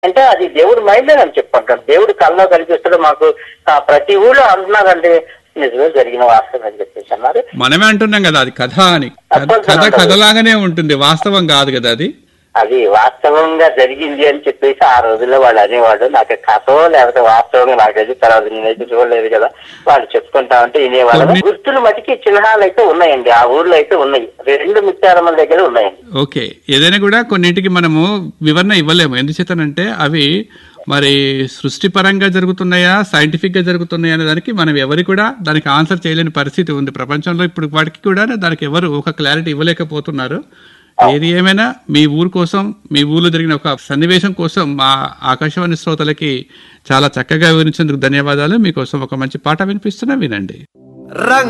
అంటే అది దేవుడి మైండ్ అని చెప్పుకుంటాం. దేవుడు కళ్ళలో కనిపిస్తాడు మాకు ప్రతి ఊళ్ళో అంటున్నారండి, నిజమే జరిగిన వాస్తవం అని చెప్పేసి అన్నారు. మనమే అంటున్నాం కదా అది కథ అని. కథ కథలాగానే ఉంటుంది, వాస్తవం కాదు కదా అది. అది వాస్తవంగా జరిగింది అని చెప్పేసి ఆ రోజుల్లో వాళ్ళు అనేవాడు. నాకు కథో లేకపోతే వాస్తవంగా నాకైతే తర్వాత నేనైతే చూడలేదు కదా, వాళ్ళు చెప్పుకుంటా ఉంటే వినేవాళ్ళు. గుర్తులు మటుకి చిహ్నాలు అయితే ఉన్నాయండి, ఆ ఊర్లో అయితే ఉన్నాయి. 2 ముత్యాలమ్మల దగ్గర ఉన్నాయండి. ఓకే, ఏదైనా కూడా కొన్నింటికి మనము వివరణ ఇవ్వలేము. ఎందుచేతనంటే అవి మరి సృష్టిపరంగా జరుగుతున్నాయా, సైంటిఫిక్ గా జరుగుతున్నాయా అనే దానికి మనం ఎవరు కూడా దానికి ఆన్సర్ చేయలేని పరిస్థితి ఉంది ప్రపంచంలో. ఇప్పుడు వాటికి కూడా దానికి ఎవరు ఒక క్లారిటీ ఇవ్వలేకపోతున్నారు. ఏది ఏమైనా మీ ఊరు కోసం, మీ ఊర్లో జరిగిన ఒక సన్నివేశం కోసం మా ఆకాశవాణి శ్రోతలకి చాలా చక్కగా వివరించేందుకు ధన్యవాదాలు. మీకోసం ఒక మంచి పాట వినిపిస్తున్నా, వినండి.